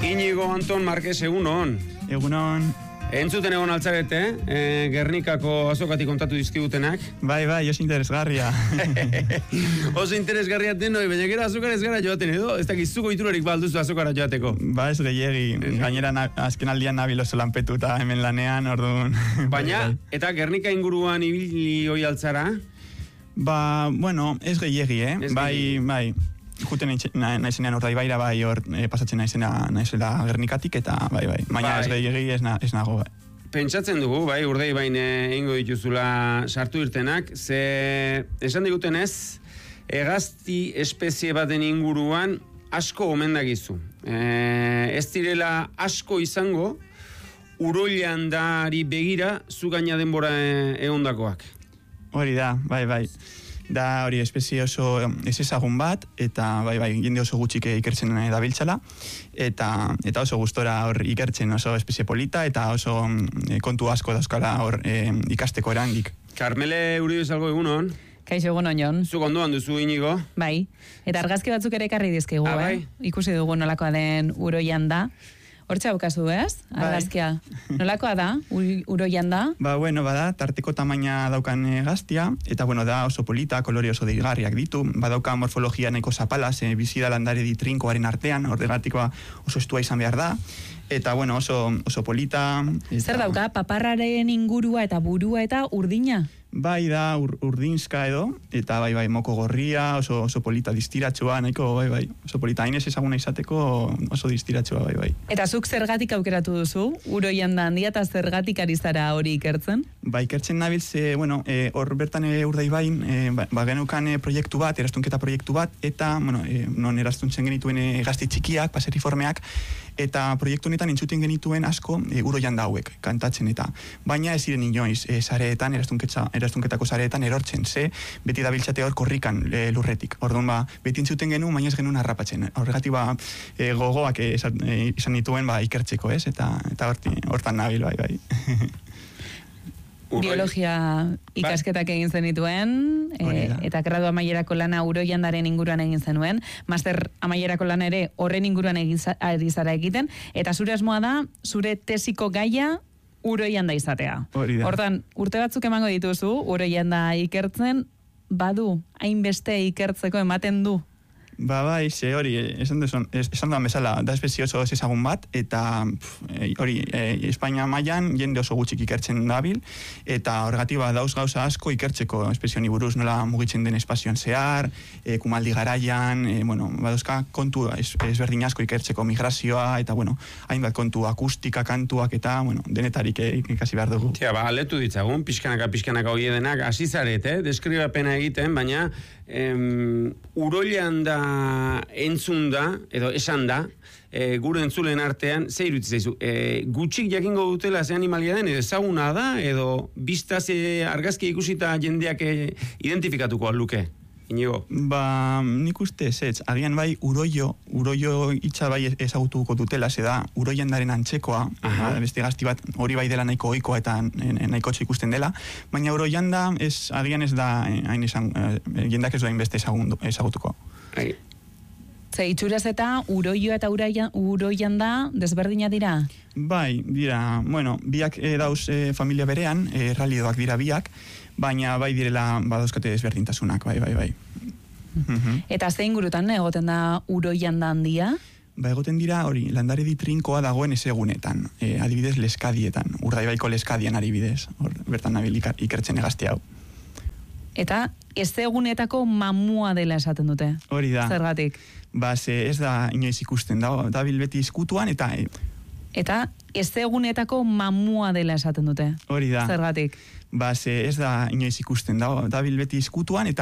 Iñigo Anton Marquez, egunon. Egunon. Entzuten egon altzarete, Gernikako azokatik kontatu dizkigutenak. Bai, oso interesgarria. Oso interesgarria denoi, baina gero azokara ez gara joaten edo, ez dakizuko iturarik balduzu azokara joateko. Ba, ez gehiegi, gainera azken aldian nabil oso lanpetuta hemen lanean, orduan. Baina, eta Gernika inguruan ibili hoi altzara? Ba, bueno, ez gehiegi, Bai. Juten naizenean Urdaibaira bai hor pasatzen naizela Gernikatik eta bai. Baina ez gehiegi ez nago. Pentsatzen dugu, bai, Urdaibain egingo dituzula sartu irtenak, ze esan diguten ez, hegazti espezie baten inguruan asko omendagizu. Ez direla asko izango, uroilandari begira zu gaina denbora egondakoak. Hori da, bai. Da hori espezie oso ez ezagun bat, eta bai, jende oso gutxik ikertzen dabiltzala, eta oso gustora hor ikertzen oso espezie polita, eta oso kontu asko dauzkala hor ikasteko erandik. Karmele Uribe Salgo, egunon. Kaixo, egunon, Jon. Zuk ondoan duzu, Iñigo. Bai, eta argazki batzuk ere ekarri dizkigu, bai? Ikusi dugu nolakoa den Uroianda. Hortxe haukazu, ez? Argazkia. Nolakoa da, Uroianda? Ba, bueno, bada, tarteko tamaina daukan gaztia, eta, bueno, da oso polita, kolore oso deigarriak ditu, badauka morfologia nahiko zapalaz, bizida landare ditrinkoaren artean, horregatikoa oso estua izan behar da, eta, bueno, oso polita. Zer dauka, paparraren ingurua eta burua eta urdina? Bai da, urdinska edo, eta bai, moko gorria, oso polita distiratxoa, nahiko, bai, oso polita, hainez ezaguna izateko oso distiratxoa, bai. Eta zuk zergatik aukeratu duzu, Uroianda handia, eta zergatik ari zara hori ikertzen? Ba, ikertzen nabiltz, hor bertan Urdaibain, geneukan proiektu bat, erastunketa proiektu bat, eta, non erastuntzen genituen gazti txikiak, paseriformeak, eta proiektu honetan entzuten genituen asko Uroianda hauek, kantatzen eta. Baina ez ziren inoiz, sareetan, erastunketako sareetan erortzen, ze beti dabiltzate hor korrikan lurretik. Orduan, beti entzuten genuen, baina ez genuen harrapatzen. Horregatik, gogoak izan dituen, ikertzeko, ez? Eta hortan nabil, bai. Biologia ikasketak egin zenituen, eta gradu amaierako lana Uroiandaren inguruan egin zenuen, master amaierako lana ere horren inguruan ari zara egiten, eta zure asmoa da, zure tesiko gaia Uroianda izatea. Hortan, urte batzuk emango dituzu, Uroianda ikertzen, badu, hainbeste ikertzeko ematen du? Bai, hori, esan duan bezala, da espezie oso ezagun bat, eta hori, Espainia mailan jende oso gutxik ikertzen dabil, eta horregatik dauz gauza asko ikertzeko espezie honi buruz, nola mugitzen den espazioan zehar, kumaldi garaian, badauzka kontu ezberdin asko ikertzeko migrazioa, eta hainbat kontu akustika, kantuak, eta denetarik ikasi behar dugu. Tia, aletu ditzagun, pixkanaka hori edenak, hasi zaret, deskribapena egiten, baina Uroilanda entzun da, edo esan da, gure entzulen artean, ze iruditzen zaizu, gutxik jakingo dutela ze animalia den, edo ezaguna da, edo biztaz argazki ikusita jendeak identifikatuko luke, Iñigo? Ba, nik uste ez, agian bai uroio hitza bai ezagutuko dutela, ze da Uroiandaren antzekoa, beste gazti bat hori bai dela nahiko ohikoa eta nahiko ikusten dela, baina Uroianda agian ez da hain esan, jendak ez da hainbeste ezagutuko. Ze itxuraz eta Uroio eta Uroianda desberdina dira? Bai, dira, biak dauz familia berean, erralidoak dira biak, baina bai direla badauzkate desberdintasunak, bai. Eta ze ingurutan egoten da Uroianda handia? Ba, egoten dira hori, landare ditrinkoa dagoen ezegunetan, adibidez leskadietan, Urdaibaiko leskadian adibidez, bertan nabil ikertzen egazte hau. Eta ezegunetako mamua dela esaten dute. Hori da. Zergatik? Ba, ez da inoiz ikusten, dabil beti izkutuan, Eta ezegunetako mamua dela esaten dute. Hori da. Zergatik? Ba, ez da inoiz ikusten, dabil beti izkutuan,